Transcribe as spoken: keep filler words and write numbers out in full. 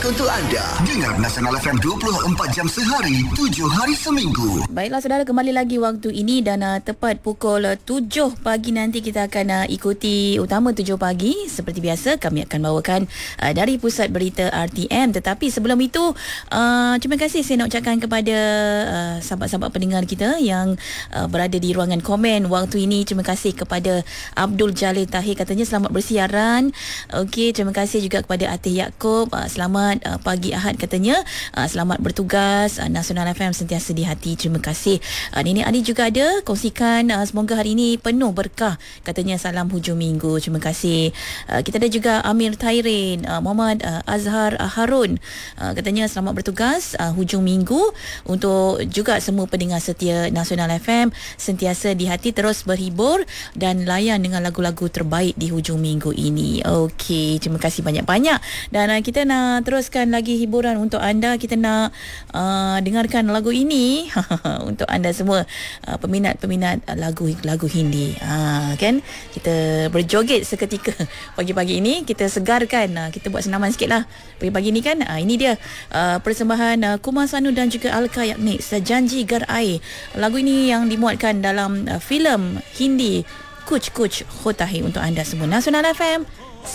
Untuk anda, dengar Nasional F M dua puluh empat jam sehari, tujuh hari seminggu. Baiklah saudara, kembali lagi waktu ini dan uh, tepat pukul uh, tujuh pagi nanti kita akan uh, ikuti Utama tujuh pagi. Seperti biasa, kami akan bawakan uh, dari Pusat Berita R T M. Tetapi sebelum itu, uh, terima kasih saya nak ucapkan kepada uh, sahabat-sahabat pendengar kita yang uh, berada di ruangan komen waktu ini. Terima kasih kepada Abdul Jalil Tahir, katanya selamat bersiaran. Okey, terima kasih juga kepada Atih Yaakob, uh, selamat uh, pagi Ahad katanya, uh, selamat bertugas, uh, Nasional F M sentiasa di hati. Terima kasih. uh, Nenek Adi juga ada kongsikan, uh, semoga hari ini penuh berkah, katanya salam hujung minggu. Terima kasih. uh, Kita ada juga Amir Tairin, uh, Muhammad uh, Azhar uh, Harun, uh, katanya selamat bertugas uh, hujung minggu. Untuk juga semua pendengar setia Nasional F M, sentiasa di hati, terus berhibur dan layan dengan lagu-lagu terbaik di hujung minggu ini. Okey, terima kasih banyak-banyak. Dan uh, kita nak teruskan lagi hiburan untuk anda. Kita nak uh, dengarkan lagu ini untuk anda semua, uh, peminat-peminat uh, lagu-lagu Hindi. Ha, kan? Kita berjoget seketika pagi-pagi ini. Kita segarkan, uh, kita buat senaman sikit lah pagi-pagi ini kan. Uh, ini dia uh, persembahan uh, Kumar Sanu dan juga Alka Yagnik, Sejanji Gar Air. Lagu ini yang dimuatkan dalam uh, filem Hindi Kuch Kuch Hota Hai untuk anda semua. Nasional F M